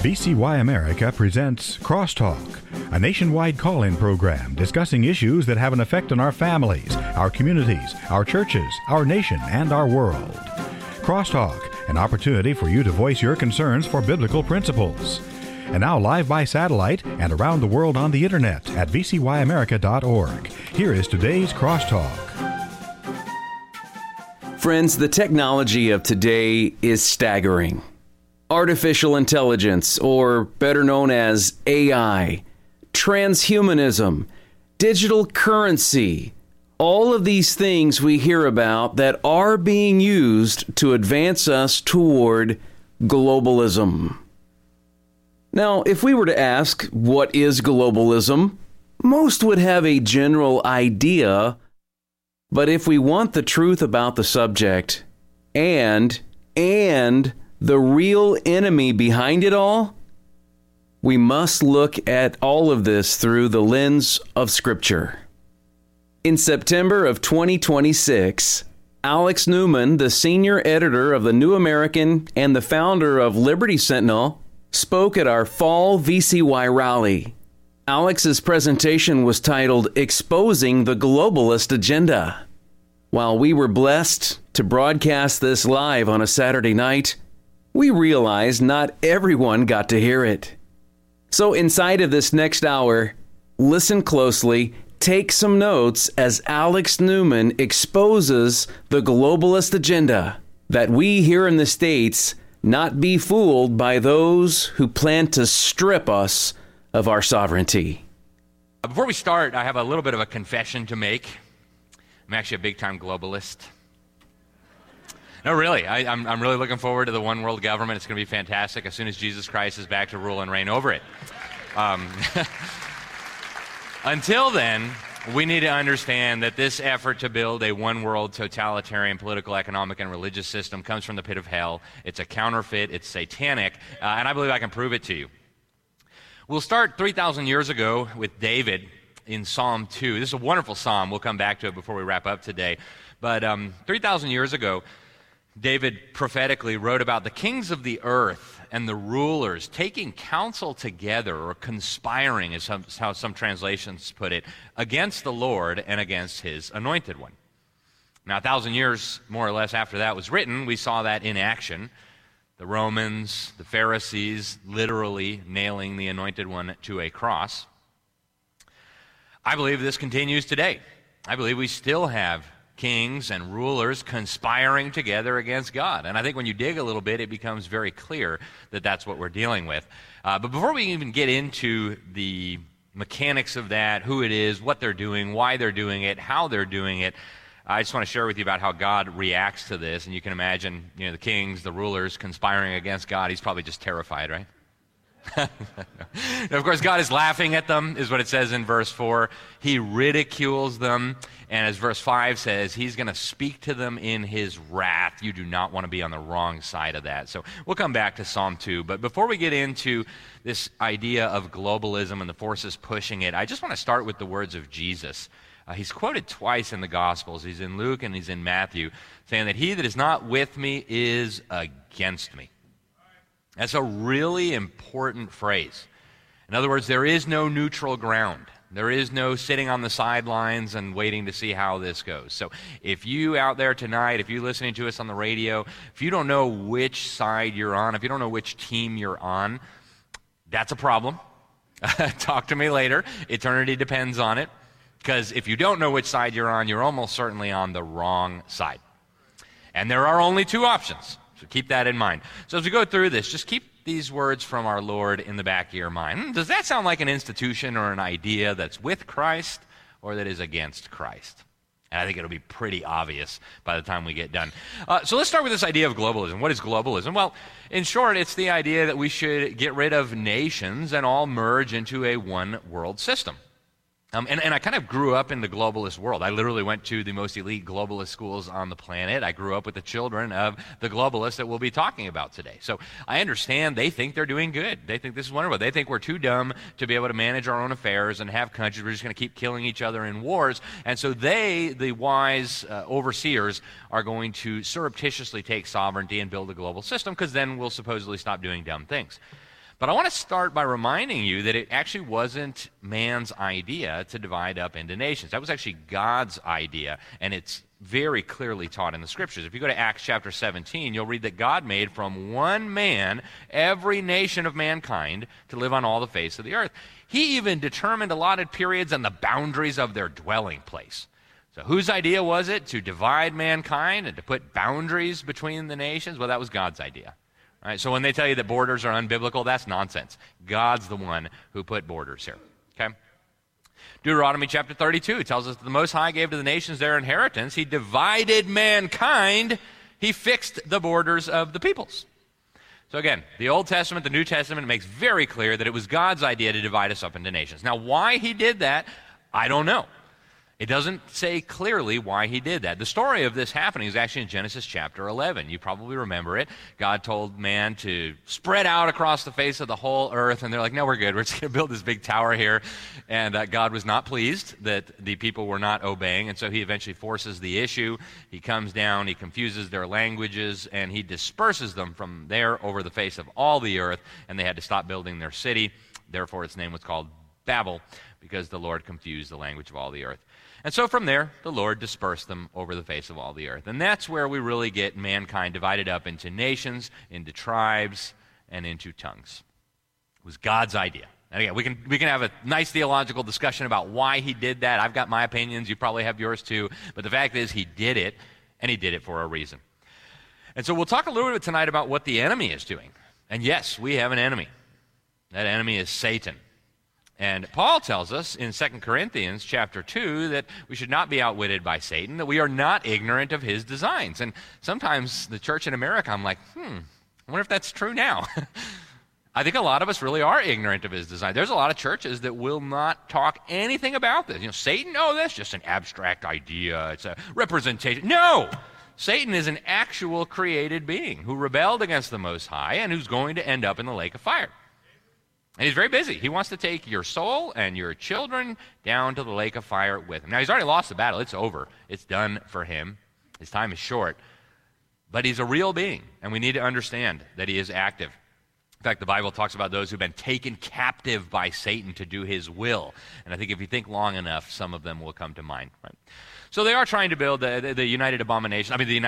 VCY America presents Crosstalk, a nationwide call-in program discussing issues that have an effect on our families, our communities, our churches, our nation, and our world. Crosstalk, an opportunity for you to voice your concerns for biblical principles. And now live by satellite and around the world on the internet at vcyamerica.org. Here is today's Crosstalk. Friends, the technology of today is staggering. Artificial intelligence, or better known as AI, transhumanism, digital currency, all of these things we hear about that are being used to advance us toward globalism. Now, if we were to ask, what is globalism? Most would have a general idea, but if we want the truth about the subject and the real enemy behind it all, we must look at all of this through the lens of Scripture. In September of 2026, Alex Newman, the senior editor of the New American and the founder of Liberty Sentinel, spoke at our fall VCY rally. Alex's presentation was titled Exposing the Globalist Agenda. While we were blessed to broadcast this live on a Saturday night, we realized not everyone got to hear it. So inside of this next hour, listen closely, take some notes as Alex Newman exposes the globalist agenda, that we here in the States not be fooled by those who plan to strip us of our sovereignty. Before we start, I have a little bit of a confession to make. I'm actually a big-time globalist. No, really. I'm really looking forward to the one world government. It's going to be fantastic as soon as Jesus Christ is back to rule and reign over it. Until then, we need to understand that this effort to build a one world totalitarian political, economic, and religious system comes from the pit of hell. It's a counterfeit. It's satanic. And I believe I can prove it to you. We'll start 3,000 years ago with David in Psalm 2. This is a wonderful psalm. We'll come back to it before we wrap up today. But 3,000 years ago, David prophetically wrote about the kings of the earth and the rulers taking counsel together, or conspiring, is how some translations put it, against the Lord and against his anointed one. Now, 1,000 years, more or less, after that was written, we saw that in action. The Romans, the Pharisees, literally nailing the anointed one to a cross. I believe this continues today. I believe we still have kings and rulers conspiring together against God. And I think when you dig a little bit, it becomes very clear that that's what we're dealing with. But before we even get into the mechanics of that, who it is, what they're doing, why they're doing it, how they're doing it, I just want to share with you about how God reacts to this. And you can imagine, the kings, the rulers conspiring against God. He's probably just terrified, right? Of course, God is laughing at them, is what it says in verse 4. He ridicules them, and as verse 5 says, he's going to speak to them in his wrath. You do not want to be on the wrong side of that. So we'll come back to Psalm 2, but before we get into this idea of globalism and the forces pushing it, I just want to start with the words of Jesus. He's quoted twice in the Gospels. He's in Luke and he's in Matthew, saying that he that is not with me is against me. That's a really important phrase. In other words, there is no neutral ground. There is no sitting on the sidelines and waiting to see how this goes. So if you out there tonight, if you're listening to us on the radio, if you don't know which side you're on, if you don't know which team you're on, that's a problem. Talk to me later. Eternity depends on it. Because if you don't know which side you're on, you're almost certainly on the wrong side. And there are only two options. So keep that in mind. So as we go through this, just keep these words from our Lord in the back of your mind. Does that sound like an institution or an idea that's with Christ or that is against Christ? And I think it'll be pretty obvious by the time we get done. So let's start with this idea of globalism. What is globalism? Well, in short, it's the idea that we should get rid of nations and all merge into a one world system. And I kind of grew up in the globalist world. I literally went to the most elite globalist schools on the planet. I grew up with the children of the globalists that we'll be talking about today. So I understand they think they're doing good. They think this is wonderful. They think we're too dumb to be able to manage our own affairs and have countries. We're just going to keep killing each other in wars. And so they, the wise overseers, are going to surreptitiously take sovereignty and build a global system because then we'll supposedly stop doing dumb things. But I want to start by reminding you that it actually wasn't man's idea to divide up into nations. That was actually God's idea, and it's very clearly taught in the Scriptures. If you go to Acts chapter 17, you'll read that God made from one man every nation of mankind to live on all the face of the earth. He even determined allotted periods and the boundaries of their dwelling place. So whose idea was it to divide mankind and to put boundaries between the nations? Well, that was God's idea. All right, so when they tell you that borders are unbiblical, that's nonsense. God's the one who put borders here. Okay? Deuteronomy chapter 32 tells us that the Most High gave to the nations their inheritance. He divided mankind. He fixed the borders of the peoples. So again, the Old Testament, the New Testament makes very clear that it was God's idea to divide us up into nations. Now, why he did that, I don't know. It doesn't say clearly why he did that. The story of this happening is actually in Genesis chapter 11. You probably remember it. God told man to spread out across the face of the whole earth, and they're like, no, we're good. We're just going to build this big tower here. And God was not pleased that the people were not obeying, and so he eventually forces the issue. He comes down, he confuses their languages, and he disperses them from there over the face of all the earth, and they had to stop building their city. Therefore, its name was called Babel, because the Lord confused the language of all the earth. And so from there, the Lord dispersed them over the face of all the earth. And that's where we really get mankind divided up into nations, into tribes, and into tongues. It was God's idea. And again, we can have a nice theological discussion about why he did that. I've got my opinions. You probably have yours too. But the fact is, he did it, and he did it for a reason. And so we'll talk a little bit tonight about what the enemy is doing. And yes, we have an enemy. That enemy is Satan. And Paul tells us in 2 Corinthians chapter 2 that we should not be outwitted by Satan, that we are not ignorant of his designs. And sometimes the church in America, I'm like, I wonder if that's true now. I think a lot of us really are ignorant of his design. There's a lot of churches that will not talk anything about this. You know, Satan, oh, that's just an abstract idea. It's a representation. No! Satan is an actual created being who rebelled against the Most High and who's going to end up in the lake of fire. And he's very busy. He wants to take your soul and your children down to the lake of fire with him. Now, he's already lost the battle. It's over. It's done for him. His time is short. But he's a real being, and we need to understand that he is active. In fact, the Bible talks about those who've been taken captive by Satan to do his will. And I think if you think long enough, some of them will come to mind. Right? So they are trying to build the united abomination, the